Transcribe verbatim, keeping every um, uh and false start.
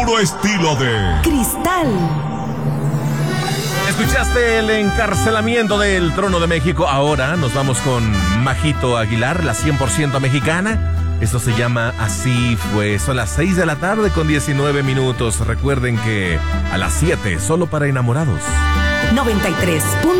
puro estilo de Cristal. Escuchaste el encarcelamiento del Trono de México. Ahora nos vamos con Majito Aguilar, la cien por ciento mexicana. Esto se llama Así Fue. Son las seis de la tarde con diecinueve minutos. Recuerden que a las siete, solo para enamorados. noventa y tres.